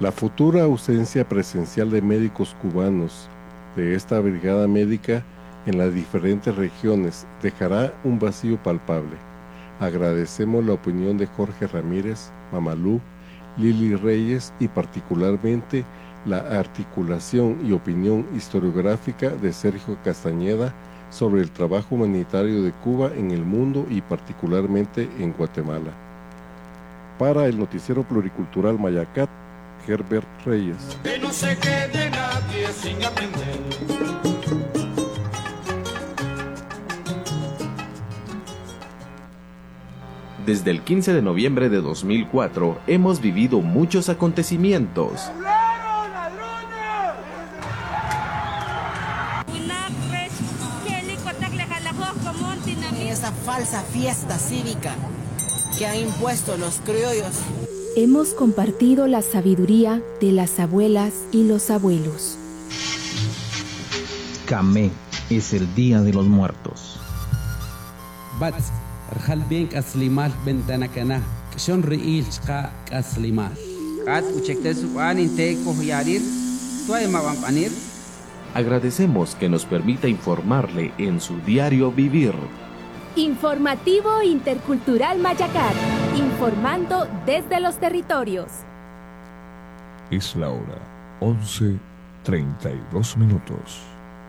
La futura ausencia presencial de médicos cubanos de esta brigada médica en las diferentes regiones dejará un vacío palpable. Agradecemos la opinión de Jorge Ramírez, Mamalú, Lili Reyes y particularmente la articulación y opinión historiográfica de Sergio Castañeda sobre el trabajo humanitario de Cuba en el mundo y particularmente en Guatemala. Para el noticiero pluricultural Mayacat, Herbert Reyes. Que no se quede nadie sin aprender. Desde el 15 de noviembre de 2004 hemos vivido muchos acontecimientos. Esa falsa fiesta cívica que han impuesto los criollos. Hemos compartido la sabiduría de las abuelas y los abuelos. Camé es el Día de los Muertos. Bats, Rjalbenk Aslimal Bentanakana, Kshon Riil Chka Aslimal. Kat Uchekte Suanin Te Kohyarir, Tuaemabampanir. Agradecemos que nos permita informarle en su diario vivir. Informativo Intercultural Mayacat, informando desde los territorios. Es la hora 11:32.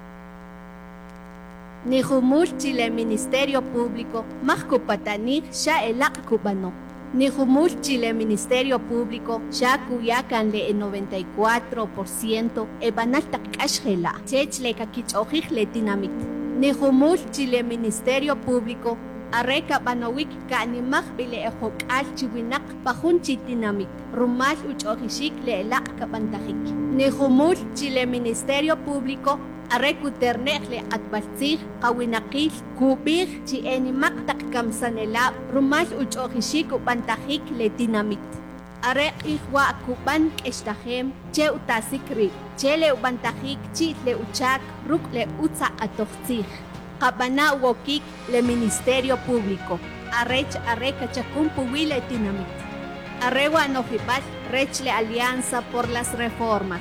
Nihumur Chile Ministerio Público, Mahkupatanik Sha Elak Cubano. Nihumur Chile Ministerio Público, Sha Cuyacanle el 94%, Ebanalta Kashela, Chechle Kakich le Dinamit. Nihumur Chile Ministerio Público, Areka Banowik Kanimach Bile Ejok Alchiwinak Pajun Chitinamik, Rumal Uchojishik le Elak Kabantajik. Nihumur Chile Ministerio Público, Arrecuternechle atbaltzig, Kawinakil, Kubir, Chienimak Takkamsanela, Rumal Uchojishik Bantajik le Dinamit. Arek Ihwa Kuban Estahem, Che Utasikri, Chele Ubantajik, Chitle Uchak, Rukle Utsa Atochzig. Kabana Wokik le Ministerio Público, Arrech Arreca Chacumpuwile Dinamit. Arrewa Nojibat, Rechle Alianza por las Reformas.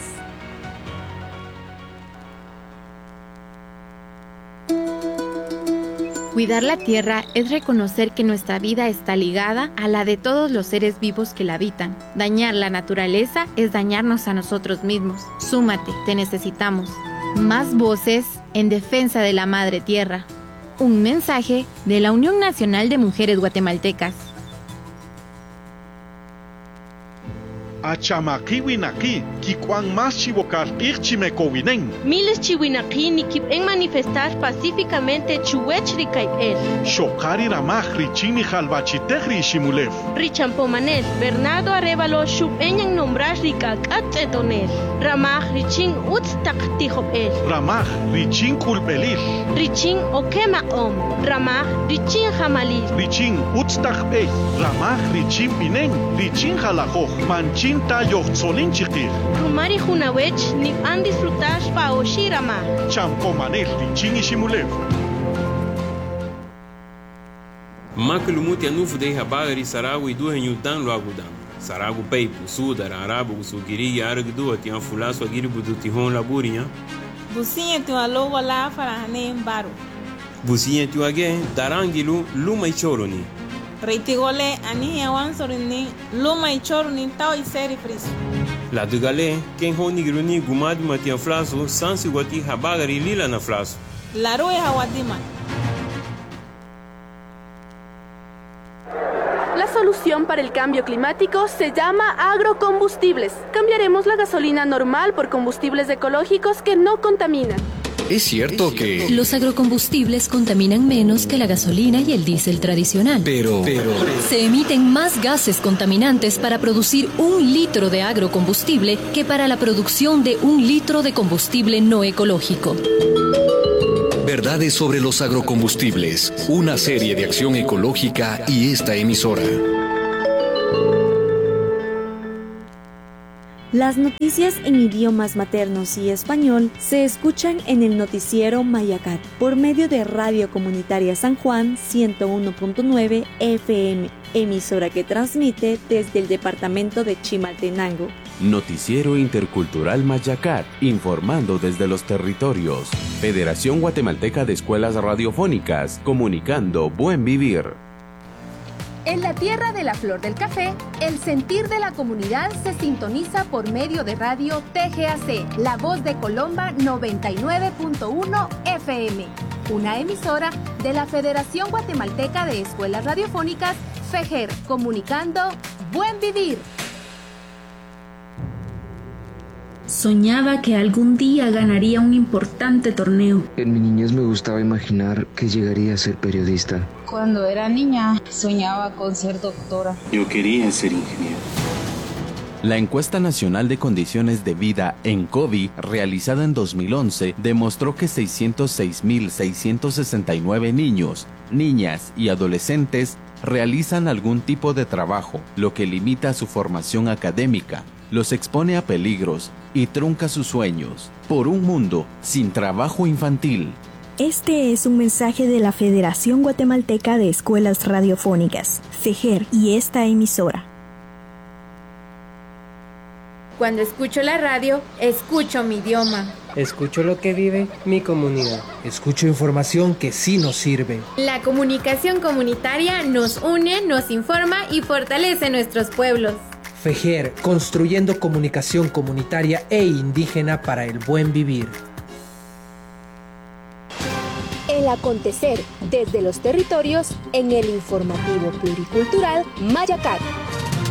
Cuidar la tierra es reconocer que nuestra vida está ligada a la de todos los seres vivos que la habitan. Dañar la naturaleza es dañarnos a nosotros mismos. Súmate, te necesitamos. Más voces en defensa de la madre tierra. Un mensaje de la Unión Nacional de Mujeres Guatemaltecas. Achamakiwinaki, Kikuan más chivocar Irchimekowinen. Miles chiwinaki ni kipen manifestar pacíficamente chuechri el. Shokari ramaj richini halbachitehri shimulev. Richampomanel, Bernardo Arevalo shupenyan nombrar rika katzetonel. Ramaj richin utstak el. Ramaj richin kulpelil. Richin okema om. Ramaj richin hamalil. Richin utstak el. Ramaj richin pinen. Richin halajoj. Manchin Rumari Junawech ni han disfrutar pa Oshirama. Champomanel Richin Shimulev. Makulumuti anufu de habagari saragu idu henyudan lo agudan. Saragu peipu sudar arabu usugiri yargdu atian fulaso agiri buduti hon laburinha. Businha tu alo wala farahane baro. Businha tu age darangilu luma ichoroni. Reitigole ani yawan sorini luma ichoroni tao iseri friso. La dugale ken honi gruni gumad matian flaso sansi wati habagari lila na flaso. La roe hawadima. La solución para el cambio climático se llama agrocombustibles. Cambiaremos la gasolina normal por combustibles ecológicos que no contaminan. Es cierto que los agrocombustibles contaminan menos que la gasolina y el diésel tradicional. Pero se emiten más gases contaminantes para producir 1 litro de agrocombustible que para la producción de 1 litro de combustible no ecológico. Verdades sobre los agrocombustibles, una serie de acción ecológica y esta emisora. Las noticias en idiomas maternos y español se escuchan en el noticiero Mayacat por medio de Radio Comunitaria San Juan 101.9 FM, emisora que transmite desde el departamento de Chimaltenango. Noticiero Intercultural Mayacat, informando desde los territorios. Federación Guatemalteca de Escuelas Radiofónicas, comunicando buen vivir. En la tierra de la flor del café, el sentir de la comunidad se sintoniza por medio de radio TGAC, La Voz de Colomba 99.1 FM, una emisora de la Federación Guatemalteca de Escuelas Radiofónicas, FEGER, comunicando buen vivir. Soñaba que algún día ganaría un importante torneo. En mi niñez me gustaba imaginar que llegaría a ser periodista. Cuando era niña, soñaba con ser doctora. Yo quería ser ingeniero. La encuesta nacional de condiciones de vida en COVID, realizada en 2011, demostró que 606.669 niños, niñas y adolescentes realizan algún tipo de trabajo, lo que limita su formación académica, los expone a peligros y trunca sus sueños por un mundo sin trabajo infantil. Este es un mensaje de la Federación Guatemalteca de Escuelas Radiofónicas, FEGER, y esta emisora. Cuando escucho la radio, escucho mi idioma. Escucho lo que vive mi comunidad. Escucho información que sí nos sirve. La comunicación comunitaria nos une, nos informa y fortalece nuestros pueblos. FEGER, construyendo comunicación comunitaria e indígena para el buen vivir. El acontecer desde los territorios en el informativo pluricultural Mayacat.